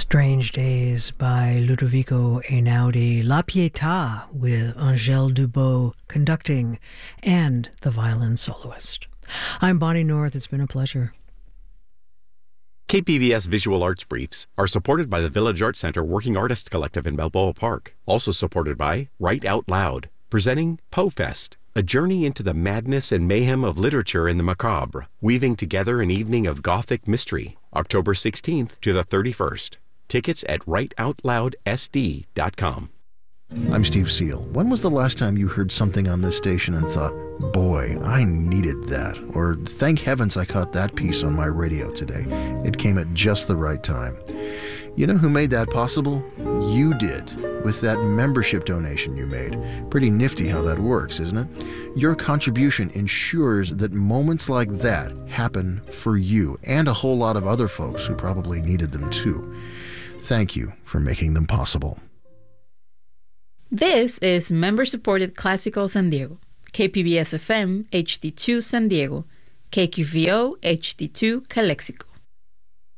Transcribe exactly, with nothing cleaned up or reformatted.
Strange Days by Ludovico Einaudi, La Pietà with Angèle Dubot conducting, and the violin soloist. I'm Bonnie North. It's been a pleasure. K P B S Visual Arts Briefs are supported by the Village Arts Center Working Artist Collective in Balboa Park. Also supported by Write Out Loud, presenting PoeFest, a journey into the madness and mayhem of literature in the macabre, weaving together an evening of Gothic mystery, October sixteenth to the thirty-first. Tickets at write out loud s d dot com. I'm Steve Seal. When was the last time you heard something on this station and thought, boy, I needed that? Or thank heavens I caught that piece on my radio today. It came at just the right time. You know who made that possible? You did, with that membership donation you made. Pretty nifty how that works, isn't it? Your contribution ensures that moments like that happen for you and a whole lot of other folks who probably needed them too. Thank you for making them possible. This is member-supported Classical San Diego, K P B S F M H D two San Diego, K Q V O H D two Calexico.